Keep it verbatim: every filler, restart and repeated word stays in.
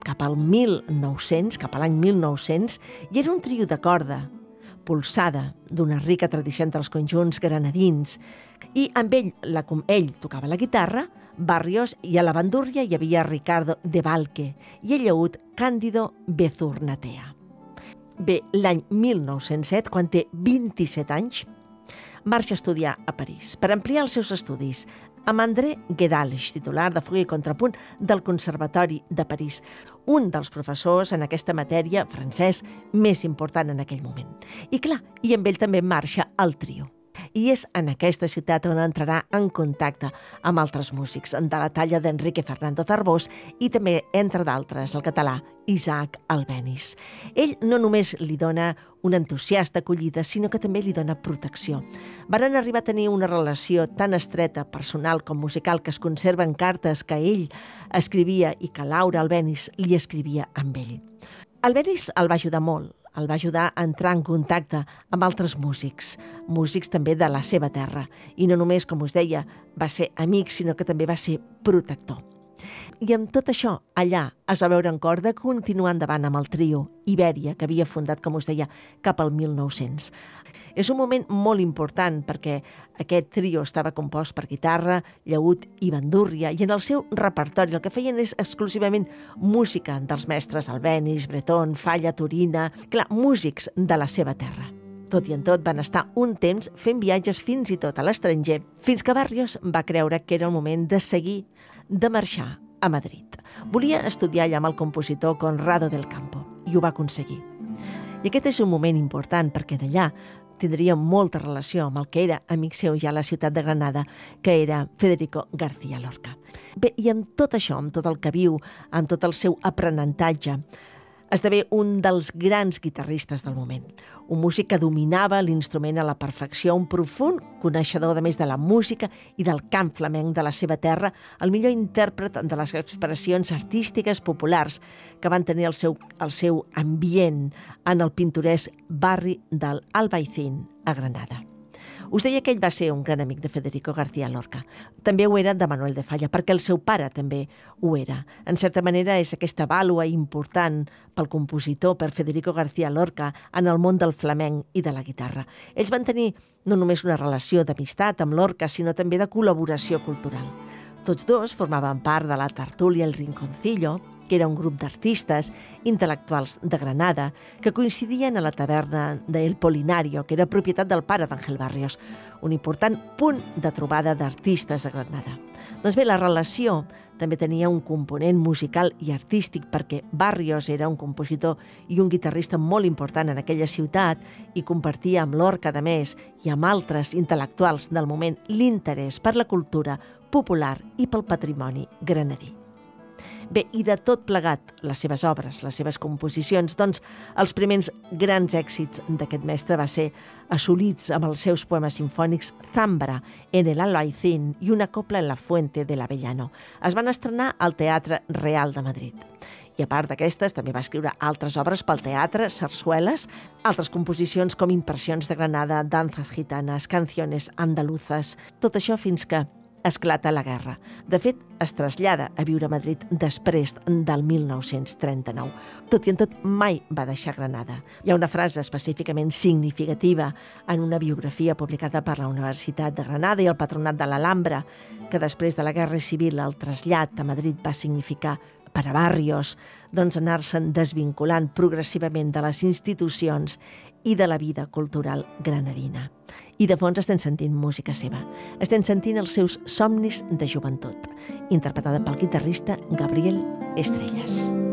cap al mil nou-cents, cap a l'any mil nou-cents, i era un trio de corda, polsada d'una rica tradició entre els conjunts granadins. I amb ell, la, ell tocava la guitarra, Barrios, i a la bandúrria hi havia Ricardo de Valque i el llaüt Cándido Bezurnatea. Bé, l'any mil nou-cents set, quan té vint-i-set anys, marxa a estudiar a París per ampliar els seus estudis amb André Guedalix, titular de fuga i contrapunt del Conservatori de París, un dels professors en aquesta matèria francès més important en aquell moment. I clar, i amb ell també marxa el trio. I és en aquesta ciutat on entrarà en contacte amb altres músics de la talla d'Enrique Fernando Zarbós i també, entre d'altres, el català Isaac Albéniz. Ell no només li dona una entusiasta acollida, sinó que també li dona protecció. Varen arribar a tenir una relació tan estreta, personal com musical, que es conserven cartes que ell escrivia i que Laura Albéniz li escrivia amb ell. Albéniz el va ajudar molt, el va ajudar a entrar en contacte amb altres músics, músics també de la seva terra. I no només, com us deia, va ser amic, sinó que també va ser protector. I amb tot això, allà es va veure en cor de continuar endavant amb el trio Ibèria, que havia fundat, com us deia, cap al mil nou-cents. És un moment molt important perquè aquest trio estava compost per guitarra, llaüt i bandúrria, i en el seu repertori el que feien és exclusivament música dels mestres Albéniz, Breton, Falla, Turina, clar, músics de la seva terra. Tot i en tot van estar un temps fent viatges fins i tot a l'estranger, fins que Barrios va creure que era el moment de seguir, de marxar a Madrid. Volia estudiar allà amb el compositor Conrado del Campo, i ho va aconseguir. I aquest és un moment important perquè d'allà tindria molta relació amb el que era amic seu ja a la ciutat de Granada, que era Federico García Lorca. Bé, i amb tot això, amb tot el que viu, amb tot el seu aprenentatge, esdevé un dels grans guitarristes del moment. Un músic que dominava l'instrument a la perfecció, un profund coneixedor de més de la música i del cant flamenc de la seva terra, el millor intèrpret de les expressions artístiques populars que van tenir el seu, el seu ambient en el pintoresc barri del Albaicín a Granada. Us deia que ell va ser un gran amic de Federico García Lorca. També ho era de Manuel de Falla, perquè el seu pare també ho era. En certa manera és aquesta vàlua important pel compositor, per Federico García Lorca, en el món del flamenc i de la guitarra. Ells van tenir no només una relació d'amistat amb Lorca, sinó també de col·laboració cultural. Tots dos formaven part de la tertúlia El Rinconcillo, que era un grup d'artistes intel·lectuals de Granada que coincidien a la taverna d'El Polinario, que era propietat del pare d'Àngel Barrios, un important punt de trobada d'artistes de Granada. Doncs bé, la relació també tenia un component musical i artístic perquè Barrios era un compositor i un guitarrista molt important en aquella ciutat i compartia amb Lorca, de més, i amb altres intel·lectuals del moment l'interès per la cultura popular i pel patrimoni granadí. Bé, i de tot plegat, les seves obres, les seves composicions, doncs els primers grans èxits d'aquest mestre va ser assolits amb els seus poemes sinfònics Zambra, en el Albaicín i una copla en la Fuente de l'Avellano. Es van estrenar al Teatre Real de Madrid. I a part d'aquestes, també va escriure altres obres pel teatre, sarsueles, altres composicions com Impressions de Granada, Danzas Gitanas, Canciones Andaluzas, tot això fins que esclata la guerra. De fet, es trasllada a viure a Madrid després del mil nou-cents trenta-nou. Tot i en tot, mai va deixar Granada. Hi ha una frase específicament significativa en una biografia publicada per la Universitat de Granada i el Patronat de l'Alhambra, que després de la Guerra Civil el trasllat a Madrid va significar per a Barrios doncs anar-se'n desvinculant progressivament de les institucions i de la vida cultural granadina. I de fons estem sentint música seva. Estem sentint els seus somnis de joventut, interpretada pel guitarrista Gabriel Estrellas.